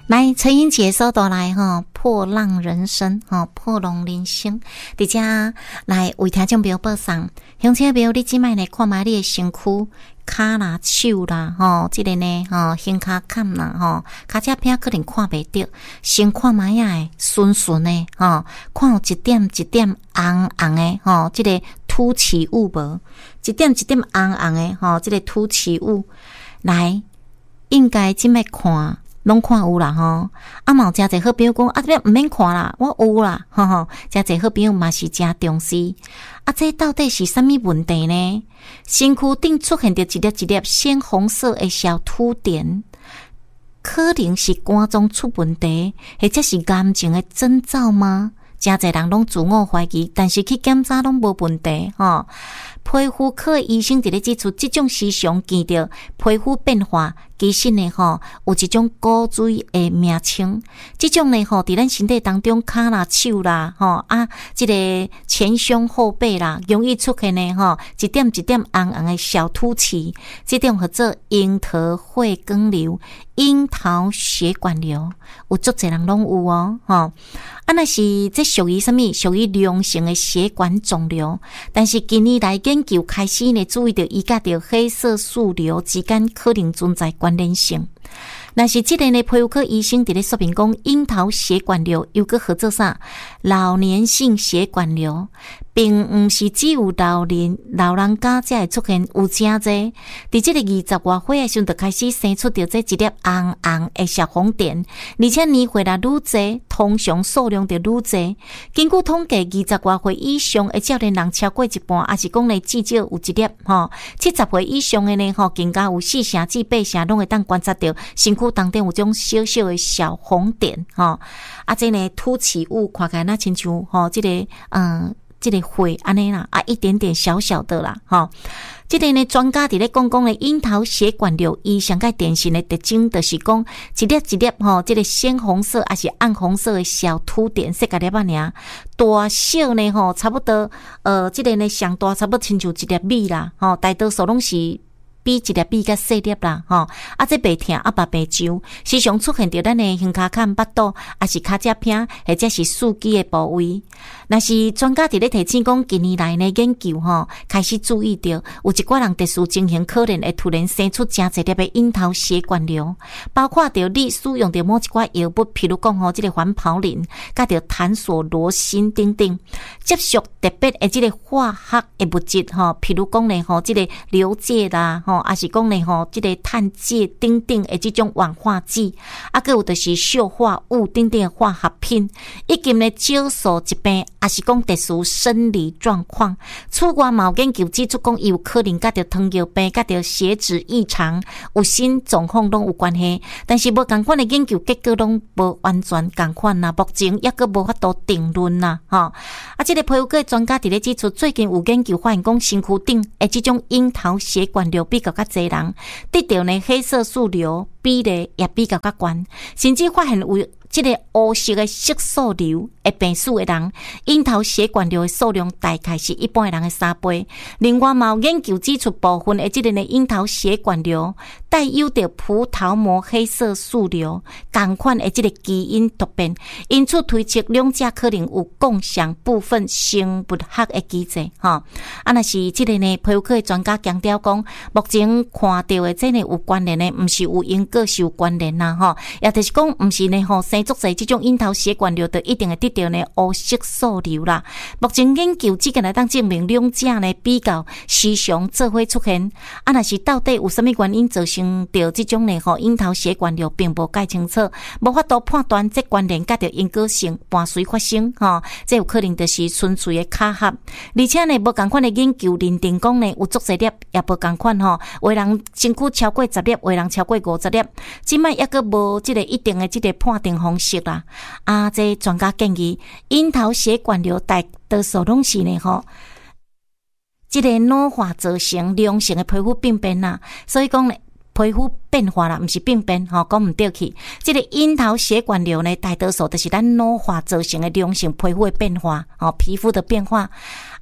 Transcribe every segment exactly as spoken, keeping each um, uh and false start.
来，陈英姐收到来哈，破浪人生哈，破浪人生，伫遮来为听众朋友报上，乡亲朋友，你即摆来看卖你的身躯、骹啦、手啦，吼，即个呢，吼，胸骹坎啦，吼，骹只片可能看袂到，先看卖啊，顺顺的，吼，看有一点一点红红的，吼，即个凸起物无，一点一点红红的，吼，即个凸起物，来，应该即摆看。拢看有啦吼，啊嘛有诚侪好朋友讲啊，这边毋免看啦，我有啦，吼吼，诚侪好朋友嘛是诚重视。啊，这到底是啥物问题呢？身躯顶出现着一粒一粒鲜红色的小凸点，可能是肝脏出问题，或者是癌症的征兆吗？诚侪人拢自我怀疑，但是去检查拢无问题吼。皮肤科医生伫咧指出，即种时常见着皮肤变化，其实呢吼有一种古锥的名称。即种呢吼伫咱身体当中，骹啦、手啦，吼啊，即个前胸后背啦，容易出现呢吼一点一点红红的小凸起，即种叫做樱桃血管瘤、樱桃血管瘤，有足侪人拢有哦，吼。啊，那是这属于什么？属于良性的血管肿瘤。但是近年来研究开始呢，注意到伊甲着黑色素瘤之间可能存在关联性。那是即个呢，皮肤科医生伫咧说明讲，樱桃血管瘤又个合作啥？老年性血管瘤，并毋是只有老年老人家才会出现，有诚侪。伫即个二十外岁诶时阵，就开始生出着这一粒红红诶小红点，而且年岁啦愈侪，通常数量就愈侪。根据统计，二十外岁以上诶少年人超过一半，也是讲呢至少有一粒吼。七十岁以上诶呢，吼更加有四成至八成拢会当观察到身躯当中有种小小的小红点，吼，啊，这呢凸起物看起来那亲像吼，这个嗯，这个血安尼啦，啊，一点点小小的啦，吼。这个呢，专家伫咧讲讲咧，樱桃血管瘤伊上个典型的特征，就是讲一粒一粒吼，这个鲜红色还是暗红色的小凸点，细个粒仔尔，大小呢吼，差不多呃，这个呢上大差不多亲像一粒米啦，吼，大多数拢是。比一粒比较细粒啦，吼，啊，这白疼啊，白白痒，时常出现着咱的胸骹坎、腹肚，还是骹只片，或者是四肢的部位。那是专家伫咧提醒讲，近年来呢研究吼，开始注意到有一寡人特殊情形，可能会突然生出诚侪粒的樱桃血管瘤，包括着你使用着某一寡药物，譬如讲吼，这个环孢林，甲着坦索罗辛等等，接触特别的这个化学的物质吼，譬如讲呢吼，这个硫介啦吼。啊是讲呢吼，这个碳介等等的这种氧化剂，啊，还有就是溴化物等等的化学品，以及呢少数疾病，啊是讲特殊生理状况。此外，嘛有研究指出讲，伊有可能甲着糖尿病、甲着血脂异常、有心状况拢有关系。但是无同款的研究结果拢无完全同款啦，目前抑个无法度定论啦，吼。啊，这个皮肤科专家伫咧指出，最近有研究发现讲，身躯顶诶这种樱桃血管瘤比较较侪人得到呢黑色素瘤比例也比较较悬，甚至发现有这个黑色的色素瘤会病死的人，樱桃血管瘤的数量大概是一般的人的三倍。另外，嘛有研究指出，部分的这个呢樱桃血管瘤带有着葡萄膜黑色素瘤同款的这个基因突变，因此推测两者可能有共享部分生物学的机制。哈，啊，那是这个呢皮肤科的专家强调讲，目前看到的这呢有关联的，不是有因果是有关联呐，哈，也就是讲，不是呢吼生作在这种樱桃血管瘤的一定会得到呢黑色素瘤啦。目前研究只个来当证明两者呢比较时常做伙出现。啊，那是到底有什么原因造成着这种呢吼樱桃血管瘤，并无解清楚，无法度判断这关联甲着因果性伴随发生吼，这有可能就是纯粹的巧合。而且呢，无同款的研究认定讲呢有足侪粒，也无同款吼，有的人身躯超过十粒，有的人超过五十粒，即摆抑个无这个一定的这个判定方式啦。啊，这专家建议，樱桃血管瘤大多数拢是呢吼，这个老化造成良性的皮肤病变啦，所以讲呢。皮肤变化啦，不是病变，吼，讲唔对去。这个樱桃血管瘤呢，大多数都是咱老化造成的良性皮肤的变化，吼，皮肤的变化。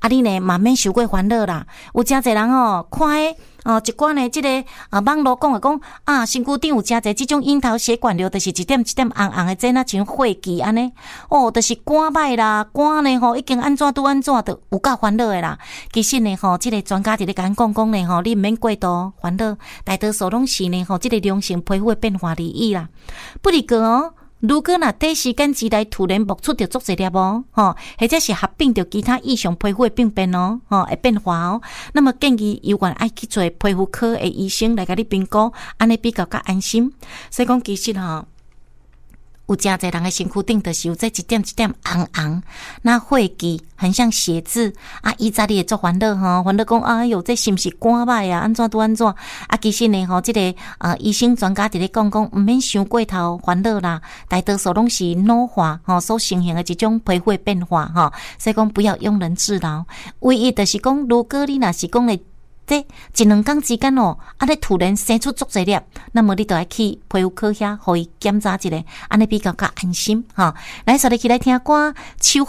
啊，你呢嘛免受过烦恼啦。有诚侪人哦，看诶哦，一寡呢，即、这个啊网络讲诶讲啊，身躯顶有诚侪即种樱桃血管瘤，就是一点一点红红诶，这那像血迹安尼。哦，就是肝歹啦，肝呢吼已经安怎拄安怎，都有够烦恼诶啦。其实呢吼，即、这个专家伫咧甲讲讲呢吼，你毋免过度烦恼，大多数拢是呢吼，即、这个良性皮肤诶变化而已啦。不离个哦。如果若短时间之内突然冒出着足侪粒哦，吼，或者是合并着其他异常皮肤的病变哦，吼，会变化哦，那么建议有关爱去做皮肤科的医生来甲你评估，安尼比较较安心。所以讲，其实吼。有诚侪人的身躯顶就是有这一点一点红红，那血迹很像血渍啊，伊早你会做烦恼吼，烦恼讲哎哟，这是毋是肝歹啊？安怎都安怎？啊，其实呢吼，这个呃医生专家伫咧讲讲，毋免想过头烦恼啦，大多数拢是老化吼所形成的一种皮肤变化吼，所以讲不要庸人自扰，唯一就是讲，如果你若是讲咧。这一两天之间哦，啊，你突然生出足侪粒，那么你就要去皮肤科遐，互伊检查一下，安尼比较较安心哈。来，所以起来听歌，秋